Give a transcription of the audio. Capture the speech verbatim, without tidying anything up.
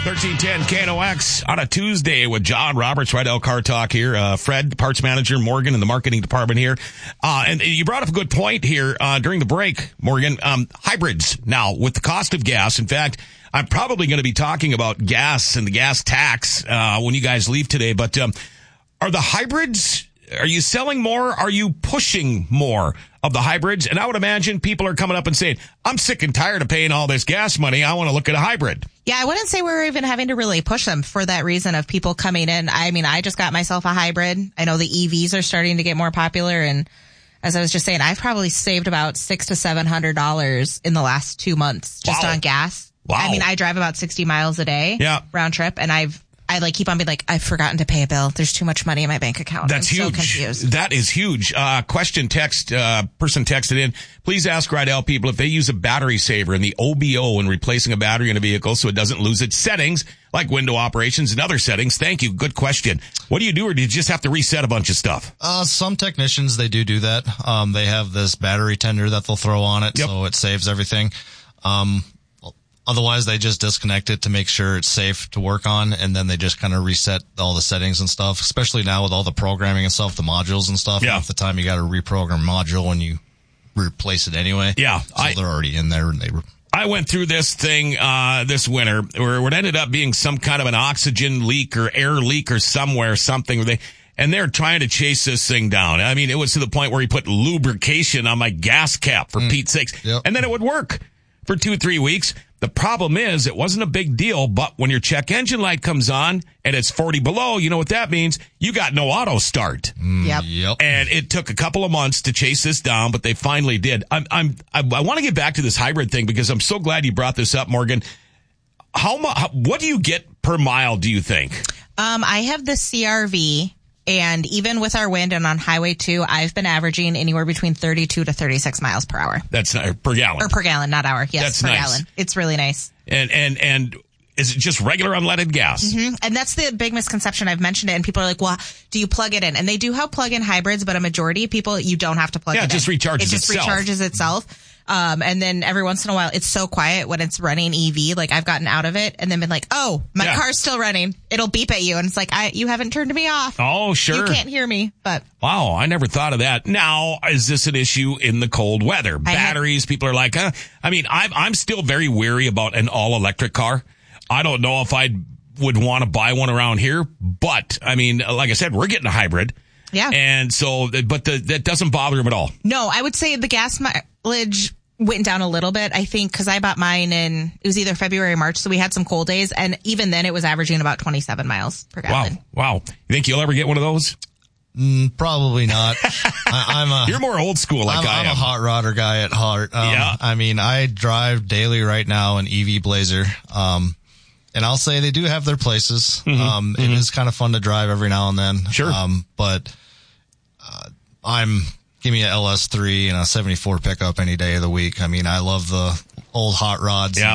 thirteen ten K N O X on a Tuesday with John Roberts, Rydell Car Talk here. Uh, Fred, the parts manager, Morgan in the marketing department here. Uh, and you brought up a good point here, uh, during the break, Morgan. Um, hybrids now with the cost of gas. In fact, I'm probably going to be talking about gas and the gas tax, uh, when you guys leave today. But, um, are the hybrids, are you selling more? Are you pushing more of the hybrids? And I would imagine people are coming up and saying, I'm sick and tired of paying all this gas money. I want to look at a hybrid. Yeah, I wouldn't say we're even having to really push them for that reason of people coming in. I mean, I just got myself a hybrid. I know the E Vs are starting to get more popular. And as I was just saying, I've probably saved about six to seven hundred dollars in the last two months just Wow. on gas. Wow. I mean, I drive about sixty miles a day Yeah. round trip, and I've I like keep on being like, I've forgotten to pay a bill. There's too much money in my bank account. That's I'm huge. So confused. That is huge. Uh, question text, uh, person texted in. Please ask Rydell people if they use a battery saver in the O B O when replacing a battery in a vehicle so it doesn't lose its settings, like window operations and other settings. Thank you. Good question. What do you do, or do you just have to reset a bunch of stuff? Uh, some technicians, they do do that. Um, they have this battery tender that they'll throw on it, Yep. so it saves everything. Um, Otherwise, they just disconnect it to make sure it's safe to work on, and then they just kind of reset all the settings and stuff, especially now with all the programming and stuff, the modules and stuff. Yeah. Half the time you got to reprogram module when you replace it anyway. Yeah. So I- they're already in there, and they re- I went through this thing, uh, this winter where it ended up being some kind of an oxygen leak or air leak or somewhere, something where they, and they're trying to chase this thing down. I mean, it was to the point where he put lubrication on my gas cap, for Pete's sakes. Yep. And then it would work for two, three weeks. The problem is it wasn't a big deal, but when your check engine light comes on and it's forty below, you know what that means? You got no auto start. Yep. Yep. And it took a couple of months to chase this down, but they finally did. I'm, I'm, I, I want to get back to this hybrid thing because I'm so glad you brought this up, Morgan. How much, what do you get per mile, do you think? Um, I have the C R V, and even with our wind and on Highway two, I've been averaging anywhere between thirty-two to thirty-six miles per hour. That's not, per gallon. Or per gallon, not hour. Yes, That's per nice. gallon. It's really nice. And, and, and is it just regular unleaded gas? Mm-hmm. And that's the big misconception. I've mentioned it, and people are like, well, do you plug it in? And they do have plug-in hybrids, but a majority of people, you don't have to plug Yeah, it in. it just recharges It just itself. recharges itself. Um, and then every once in a while, it's so quiet when it's running E V. Like, I've gotten out of it and then been like, oh, my Yeah. car's still running. It'll beep at you. And it's like, I, you haven't turned me off. Oh, sure. You can't hear me, but Wow, I never thought of that. Now, is this an issue in the cold weather? I have- Batteries, people are like, huh? I mean, I'm, I'm still very weary about an all-electric car. I don't know if I would want to buy one around here, but, I mean, like I said, we're getting a hybrid. yeah. And so, but the, that doesn't bother him at all. No, I would say the gas mileage went down a little bit, I think, because I bought mine in, it was either February or March, so we had some cold days, and even then it was averaging about twenty-seven miles per Wow. gallon. Wow. You think you'll ever get one of those? mm, probably not. I, I'm a, You're more old school like I'm, I I'm am. a hot rodder guy at heart. Um, Yeah. I mean, I drive daily right now an E V Blazer. Um, and I'll say they do have their places. Mm-hmm. Um, it is kind of fun to drive every now and then. Sure. Um, but, uh, I'm, give me a L S three and a seventy-four pickup any day of the week. I mean, I love the old hot rods. Yeah.